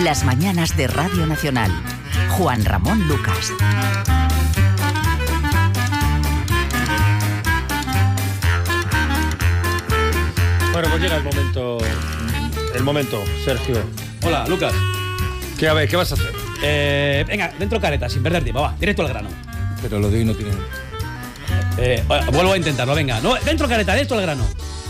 Las mañanas de Radio Nacional. Juan Ramón Lucas. Bueno, pues llega el momento, Sergio. Hola, Lucas. A ver, ¿qué vas a hacer? Venga, dentro careta, sin perder tiempo, va, directo al grano. Pero lo de hoy no tiene... Vuelvo a intentarlo, venga. No, dentro careta, directo al grano.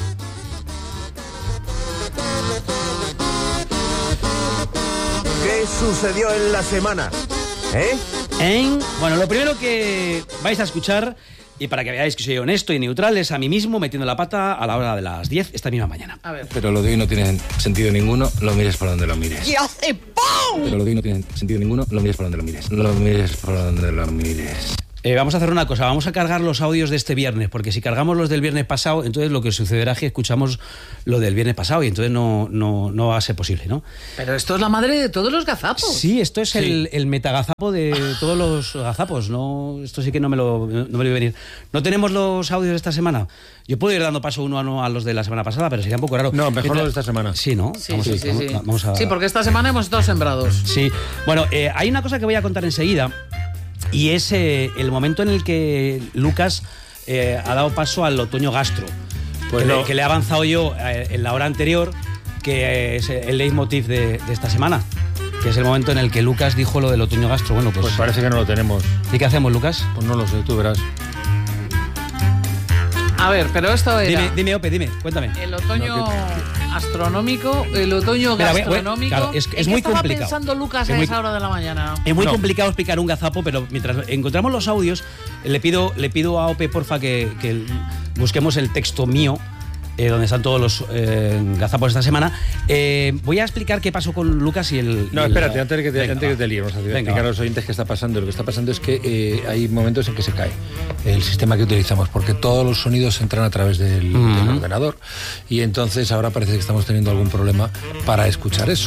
¿Qué sucedió en la semana? Bueno, lo primero que vais a escuchar, y para que veáis que soy honesto y neutral, es a mí mismo metiendo la pata a la hora de las 10 esta misma mañana. A ver. Pero lo de hoy no tiene sentido ninguno, lo mires por donde lo mires. ¡Y hace ¡pum! Pero lo de hoy no tiene sentido ninguno, lo mires por donde lo mires. Lo mires por donde lo mires. Vamos a hacer una cosa, vamos a cargar los audios de este viernes, porque si cargamos los del viernes pasado, entonces lo que sucederá es que escuchamos lo del viernes pasado y entonces no va a ser posible, ¿no? Pero esto es la madre de todos los gazapos. Sí, esto es el metagazapo de todos los gazapos, ¿no? Esto sí que no me lo voy a venir. ¿No tenemos los audios de esta semana? Yo puedo ir dando paso uno a uno a los de la semana pasada, pero sería un poco raro. No, mejor los de esta semana. Sí, ¿no? Sí. Vamos a... Sí, porque esta semana hemos estado sembrados. Sí. Bueno, hay una cosa que voy a contar enseguida. Y es el momento en el que Lucas ha dado paso al otoño gastro, pues que le he avanzado yo en la hora anterior, que es el leitmotiv de esta semana, que es el momento en el que Lucas dijo lo del otoño gastro. Bueno, pues parece que no lo tenemos. ¿Y qué hacemos, Lucas? Pues no lo sé, tú verás. A ver, pero esto era... Dime, Ope, dime, cuéntame. El otoño astronómico, el otoño gastronómico. Claro, es muy complicado. ¿Qué estaba pensando Lucas a esa hora de la mañana? Es muy complicado explicar un gazapo, pero mientras encontramos los audios, le pido a Ope, porfa, que busquemos el texto mío, donde están todos los gazapos de esta semana. Voy a explicar qué pasó con Lucas y el... No, espérate, antes de que te líes, vamos a explicar a los oyentes qué está pasando. Lo que está pasando es que hay momentos en que se cae el sistema que utilizamos, porque todos los sonidos entran a través del ordenador, y entonces ahora parece que estamos teniendo algún problema para escuchar eso.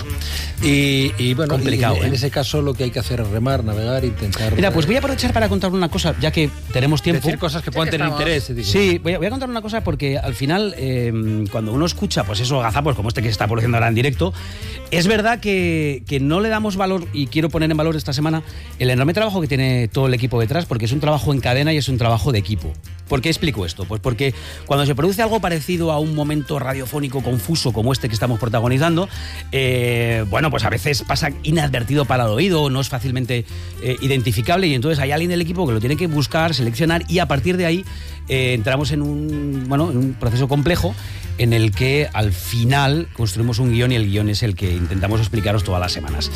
Y bueno, complicado, en ese caso lo que hay que hacer es remar, navegar, intentar... Mira, pues voy a aprovechar para contar una cosa, ya que tenemos tiempo. Decir cosas que puedan tener interés. Sí, voy a contar una cosa porque al final... cuando uno escucha pues esos gazapos como este que se está produciendo ahora en directo, es verdad que no le damos valor, y quiero poner en valor esta semana el enorme trabajo que tiene todo el equipo detrás, porque es un trabajo en cadena y es un trabajo de equipo. ¿Por qué explico esto? Pues porque cuando se produce algo parecido a un momento radiofónico confuso como este que estamos protagonizando, bueno, pues a veces pasa inadvertido para el oído, no es fácilmente identificable, y entonces hay alguien del equipo que lo tiene que buscar, seleccionar, y a partir de ahí entramos en un proceso complejo en el que al final construimos un guión, y el guión es el que intentamos explicaros todas las semanas.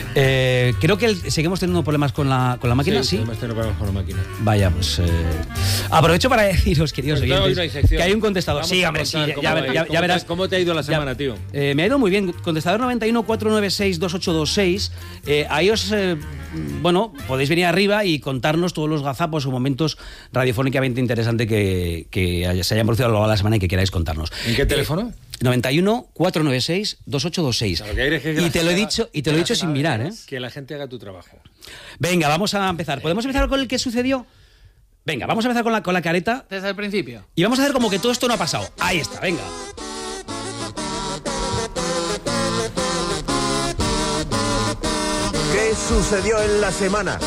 Creo que seguimos teniendo problemas con la máquina. Sí, hemos tenido problemas con la máquina. Vaya, pues aprovecho para deciros, queridos oyentes, que hay un contestador. Vamos, sí, hombre, sí, ya verás. ¿Cómo te ha ido la semana, tío? Me ha ido muy bien. Contestador 91 496 2826. Ahí os... bueno, podéis venir arriba y contarnos todos los gazapos o momentos radiofónicamente interesantes que se hayan producido a lo largo de la semana y que queráis contarnos. ¿En qué teléfono? 91 496 2826. Y te lo he dicho sin mirar, ¿eh? Que la gente haga tu trabajo. Venga, vamos a empezar. ¿Podemos empezar con el que sucedió? Venga, vamos a empezar con la careta. Desde el principio. Y vamos a hacer como que todo esto no ha pasado. Ahí está, venga. ¿Qué sucedió en la semana?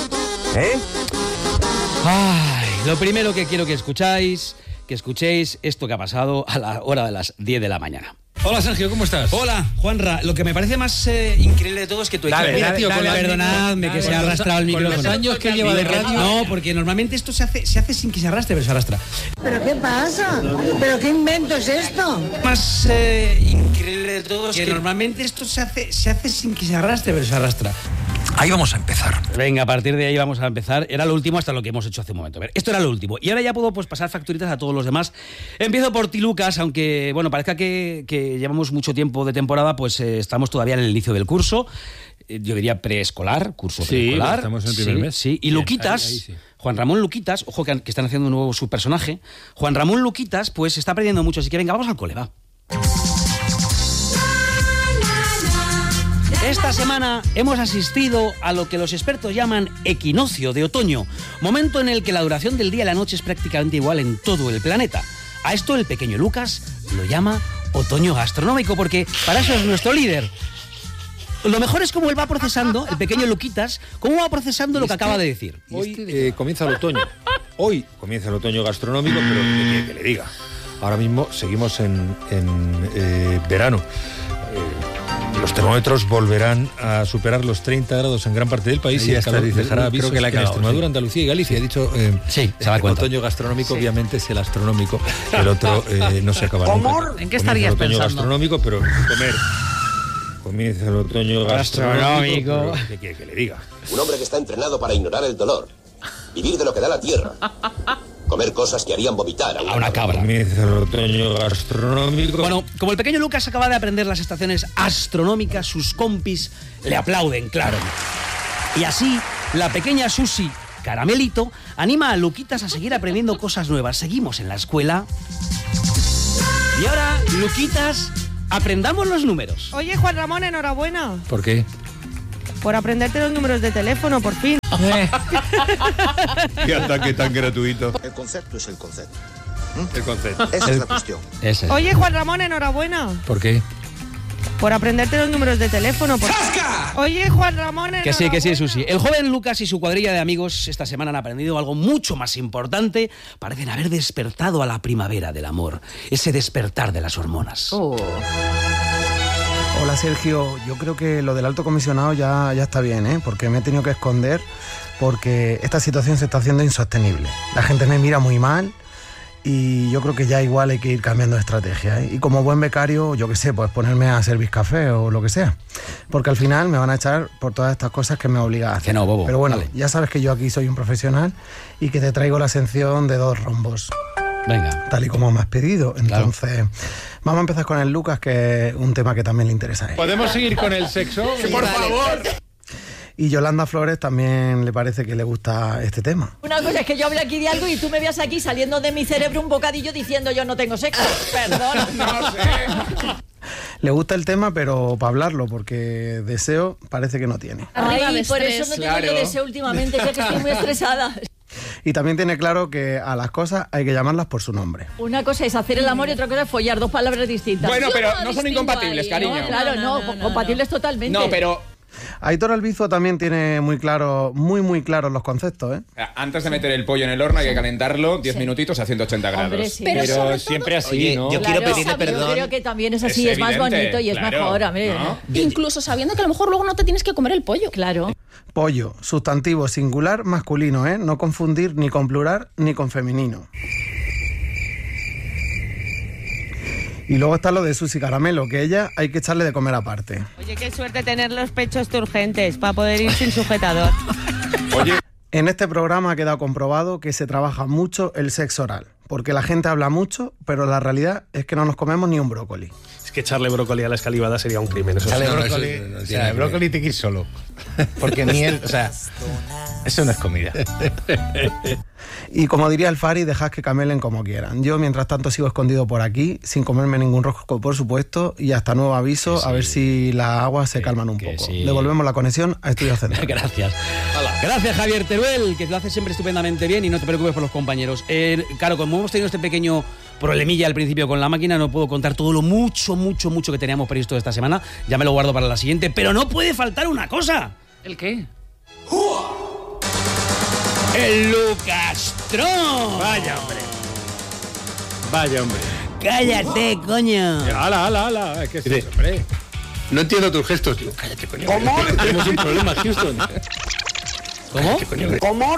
Ay, lo primero que quiero que escuchéis esto que ha pasado a la hora de las 10 de la mañana. Hola, Sergio, ¿cómo estás? Hola, Juanra. Lo que me parece más increíble de todo es que tu equipo... Perdonadme que se ha arrastrado el micrófono. Con los años que lleva de radio... No, porque normalmente esto se hace sin que se arrastre, pero se arrastra. ¿Pero qué pasa? ¿Pero qué invento es esto? Más increíble de todo es que normalmente esto se hace sin que se arrastre, pero se arrastra. Ahí vamos a empezar. Venga, a partir de ahí vamos a empezar. Era lo último hasta lo que hemos hecho hace un momento. A ver, esto era lo último. Y ahora ya puedo pasar facturitas a todos los demás. Empiezo por ti, Lucas, aunque, bueno, parezca que llevamos mucho tiempo de temporada, pues estamos todavía en el inicio del curso. Yo diría preescolar, curso preescolar. Sí, estamos en el primer mes. Sí, y bien, Luquitas, ahí sí. Juan Ramón Luquitas, ojo que están haciendo un nuevo subpersonaje. Juan Ramón Luquitas, pues está aprendiendo mucho, así que venga, vamos al cole, va. Esta semana hemos asistido a lo que los expertos llaman equinoccio de otoño, momento en el que la duración del día y la noche es prácticamente igual en todo el planeta. A esto el pequeño Lucas lo llama otoño gastronómico, porque para eso es nuestro líder. lo mejor es cómo él va procesando, el pequeño Luquitas, cómo va procesando lo que acaba de decir. Hoy comienza el otoño. Hoy comienza el otoño gastronómico, pero ¿qué quiere que le diga? Ahora mismo seguimos en verano. Los termómetros volverán a superar los 30 grados en gran parte del país y el calor dejará avisos que en Extremadura, Andalucía y Galicia. He dicho, sí, se da cuenta. El otoño gastronómico obviamente es el astronómico, el otro no se acaba nunca. ¿En qué estarías pensando? El otoño gastronómico, pero comer. Comienza el otoño gastronómico. ¿Qué quiere que le diga? Un hombre que está entrenado para ignorar el dolor, vivir de lo que da la tierra, comer cosas que harían vomitar a una cabra. Comienza el otoño gastronómico. Bueno, como el pequeño Lucas acaba de aprender las estaciones astronómicas, sus compis le aplauden, claro. Y así, la pequeña Susi Caramelito anima a Luquitas a seguir aprendiendo cosas nuevas. Seguimos en la escuela. Y ahora, Luquitas, aprendamos los números. Oye, Juan Ramón, enhorabuena. ¿Por qué? Por aprenderte los números de teléfono, por fin. Qué ataque tan gratuito. El concepto es el concepto. El concepto. Esa es la cuestión. Oye, Juan Ramón, enhorabuena. ¿Por qué? Por aprenderte los números de teléfono. Oye, Juan Ramón, enhorabuena. Que sí, Susi. El joven Lucas y su cuadrilla de amigos esta semana han aprendido algo mucho más importante. Parecen haber despertado a la primavera del amor. Ese despertar de las hormonas. Hola Sergio, yo creo que lo del alto comisionado ya está bien, ¿eh? Porque me he tenido que esconder porque esta situación se está haciendo insostenible. La gente me mira muy mal y yo creo que ya igual hay que ir cambiando de estrategia, ¿eh? Y como buen becario, yo qué sé, pues ponerme a servir café o lo que sea. Porque al final me van a echar por todas estas cosas que me obliga a hacer. Que no, bobo. Pero bueno, dale. Ya sabes que yo aquí soy un profesional y que te traigo la sección de 2 rombos. Venga. Tal y como me has pedido. Entonces, claro. Vamos a empezar con el Lucas, que es un tema que también le interesa a él. ¿Podemos seguir con el sexo? Sí, por favor. Y Yolanda Flores también le parece que le gusta este tema. Una cosa es que yo hable aquí de algo y tú me veas aquí saliendo de mi cerebro un bocadillo diciendo yo no tengo sexo. Perdón. No sé. Le gusta el tema, pero para hablarlo, porque deseo parece que no tiene. Ay, por eso no tengo yo deseo últimamente, ya que estoy muy estresada. Y también tiene claro que a las cosas hay que llamarlas por su nombre. Una cosa es hacer el amor y otra cosa es follar, 2 palabras distintas. Bueno, pero no son incompatibles, cariño. No, claro, no, compatibles totalmente. No, pero... Aitor Albizu también tiene muy claros los conceptos, ¿eh? Antes de meter el pollo en el horno hay que calentarlo 10 minutitos a 180 grados. Hombre, sí. Pero siempre así, oye, ¿no? Yo quiero pedirle perdón. Yo creo que también es así, es más bonito y es mejor, hombre. ¿No? Incluso sabiendo que a lo mejor luego no te tienes que comer el pollo. Claro. Pollo, sustantivo singular masculino, ¿eh? No confundir ni con plural ni con femenino. Y luego está lo de Susi Caramelo, que ella hay que echarle de comer aparte. Oye, qué suerte tener los pechos turgentes para poder ir sin sujetador. Oye. En este programa ha quedado comprobado que se trabaja mucho el sexo oral, porque la gente habla mucho, pero la realidad es que no nos comemos ni un brócoli. Es que echarle brócoli a la escalivada sería un crimen. Eso echarle brócoli, el brócoli te quieres solo. Porque miel, o sea, eso no es comida. Y como diría el Fari, dejad que camelen como quieran. Yo, mientras tanto, sigo escondido por aquí, sin comerme ningún rosco, por supuesto, y hasta nuevo aviso, sí. A ver si las aguas se calman un poco. Sí. Devolvemos la conexión a Estudios Centrales. Gracias. Hola. Gracias, Javier Teruel, que lo hace siempre estupendamente bien, y no te preocupes por los compañeros. Claro, como hemos tenido este pequeño problemilla al principio con la máquina, no puedo contar todo lo mucho que teníamos previsto esta semana. Ya me lo guardo para la siguiente, pero no puede faltar una cosa. ¿El qué? ¡El Lucastrón! Vaya, hombre. ¡Cállate, coño! ¡Hala! ¿Qué es eso, hombre? No entiendo tus gestos. Digo, cállate, coño. ¿Cómo? Tenemos un problema, Houston. ¿Cómo? ¿Cómo?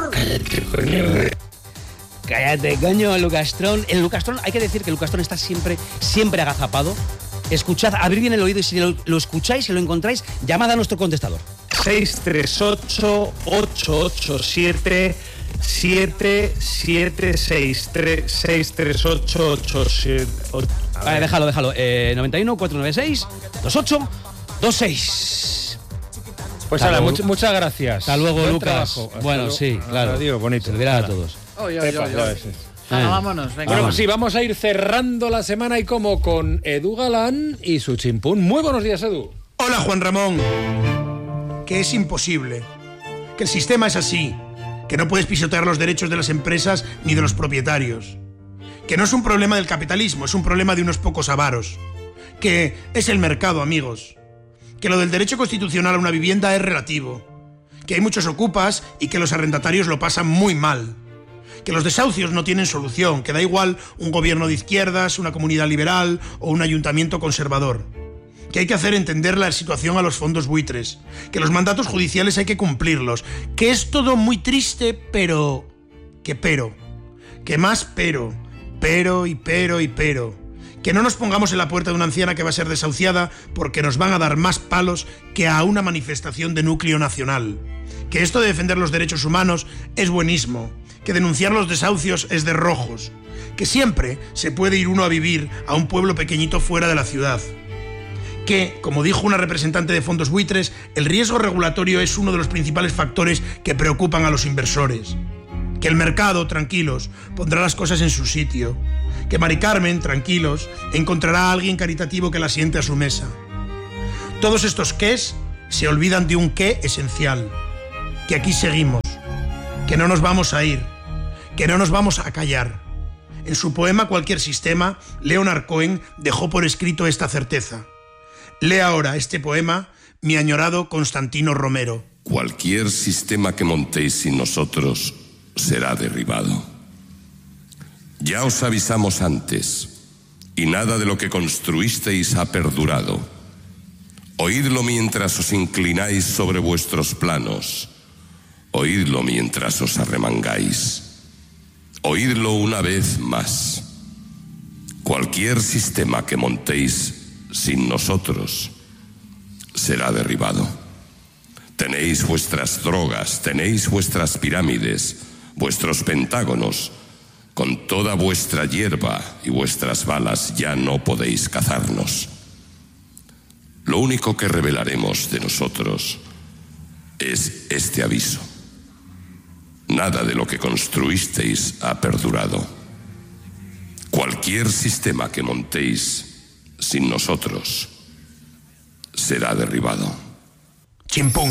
Cállate, coño, Lucastrón. El Lucastrón, hay que decir que el Lucastrón está siempre agazapado. Escuchad, abrid bien el oído y si lo escucháis, si lo encontráis, llamad a nuestro contestador. 638-887-638-87. Vale, déjalo. 91-496-2826. Pues ahora, muchas gracias. Hasta luego, buen Lucas. Bueno, sí, claro. Adiós, bonito. Servirá a todos. Bueno, vámonos, venga. Bueno, pues sí, vamos a ir cerrando la semana y como con Edu Galán y su chimpún. Muy buenos días, Edu. Hola, Juan Ramón. Que es imposible. Que el sistema es así. Que no puedes pisotear los derechos de las empresas ni de los propietarios. Que no es un problema del capitalismo, es un problema de unos pocos avaros. Que es el mercado, amigos. que lo del derecho constitucional a una vivienda es relativo, que hay muchos ocupas y que los arrendatarios lo pasan muy mal, que los desahucios no tienen solución, que da igual un gobierno de izquierdas, una comunidad liberal o un ayuntamiento conservador, que hay que hacer entender la situación a los fondos buitres, que los mandatos judiciales hay que cumplirlos, que es todo muy triste, pero, que más pero, que no nos pongamos en la puerta de una anciana que va a ser desahuciada porque nos van a dar más palos que a una manifestación de núcleo nacional, que esto de defender los derechos humanos es buenísimo, que denunciar los desahucios es de rojos, que siempre se puede ir uno a vivir a un pueblo pequeñito fuera de la ciudad, que, como dijo una representante de fondos buitres, el riesgo regulatorio es uno de los principales factores que preocupan a los inversores, que el mercado, tranquilos, pondrá las cosas en su sitio, que Mari Carmen, tranquilos, encontrará a alguien caritativo que la siente a su mesa. Todos estos qués se olvidan de un qué esencial, que aquí seguimos, que no nos vamos a ir, que no nos vamos a callar. En su poema Cualquier sistema, Leonard Cohen dejó por escrito esta certeza. Lee ahora este poema mi añorado Constantino Romero. Cualquier sistema que montéis sin nosotros será derribado. Ya os avisamos antes, y nada de lo que construisteis ha perdurado. Oídlo mientras os inclináis sobre vuestros planos. Oídlo mientras os arremangáis. Oídlo una vez más. Cualquier sistema que montéis sin nosotros será derribado. Tenéis vuestras drogas, tenéis vuestras pirámides, vuestros pentágonos. Con toda vuestra hierba y vuestras balas ya no podéis cazarnos. Lo único que revelaremos de nosotros es este aviso. Nada de lo que construisteis ha perdurado. Cualquier sistema que montéis sin nosotros será derribado. Chimpún.